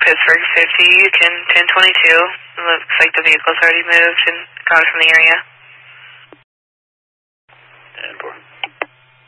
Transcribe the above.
Pittsburgh 50, you can 1022. It looks like the vehicle's already moved and gone from the area.